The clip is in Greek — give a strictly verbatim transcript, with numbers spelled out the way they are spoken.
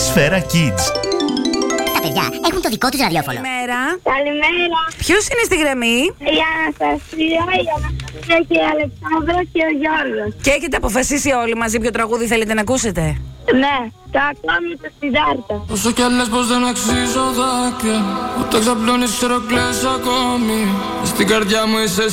Σφαίρα Kids. Τα παιδιά έχουν το δικό τους ραδιόφωνο. Καλημέρα. Καλημέρα. Ποιος είναι στη γραμμή? Η Αναστασία, η Αναστασία και η Αλεξάνδρα και ο Γιώργος. Και έχετε αποφασίσει όλοι μαζί ποιο τραγούδι θέλετε να ακούσετε? Ναι, το ακόμη το Σιδάρτα. Όσο κι αν λες πως δεν αξίζω δάκρυα, όταν ξαπλώνεις ξέρω κλαις ακόμη. Στην καρδιά μου είσαι